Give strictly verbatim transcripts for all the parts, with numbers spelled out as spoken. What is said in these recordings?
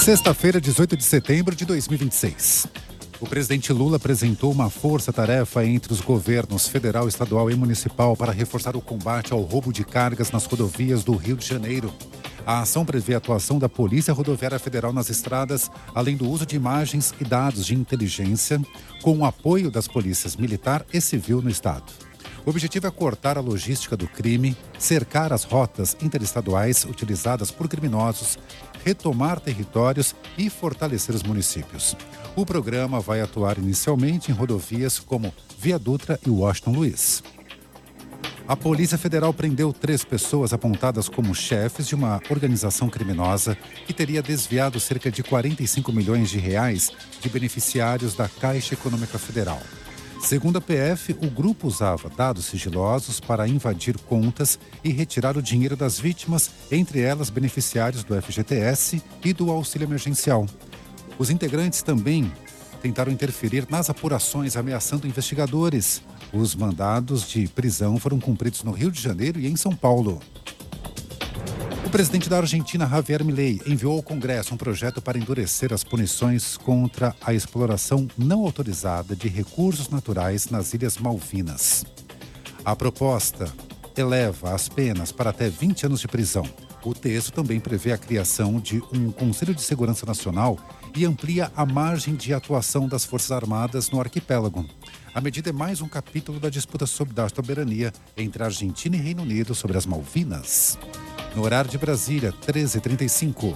Sexta-feira, dezoito de setembro de dois mil e vinte e seis. O presidente Lula apresentou uma força-tarefa entre os governos federal, estadual e municipal para reforçar o combate ao roubo de cargas nas rodovias do Rio de Janeiro. A ação prevê a atuação da Polícia Rodoviária Federal nas estradas, além do uso de imagens e dados de inteligência, com o apoio das polícias militar e civil no estado. O objetivo é cortar a logística do crime, cercar as rotas interestaduais utilizadas por criminosos, retomar territórios e fortalecer os municípios. O programa vai atuar inicialmente em rodovias como Via Dutra e Washington Luiz. A Polícia Federal prendeu três pessoas apontadas como chefes de uma organização criminosa que teria desviado cerca de quarenta e cinco milhões de reais de beneficiários da Caixa Econômica Federal. Segundo a P F, o grupo usava dados sigilosos para invadir contas e retirar o dinheiro das vítimas, entre elas beneficiários do F G T S e do auxílio emergencial. Os integrantes também tentaram interferir nas apurações, ameaçando investigadores. Os mandados de prisão foram cumpridos no Rio de Janeiro e em São Paulo. O presidente da Argentina, Javier Milei, enviou ao Congresso um projeto para endurecer as punições contra a exploração não autorizada de recursos naturais nas Ilhas Malvinas. A proposta eleva as penas para até vinte anos de prisão. O texto também prevê a criação de um Conselho de Segurança Nacional e amplia a margem de atuação das Forças Armadas no arquipélago. A medida é mais um capítulo da disputa sobre a soberania entre Argentina e Reino Unido sobre as Malvinas. No horário de Brasília, treze e trinta e cinco.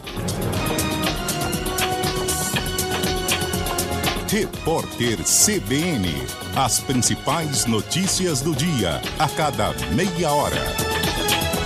Repórter C B N. As principais notícias do dia, a cada meia hora.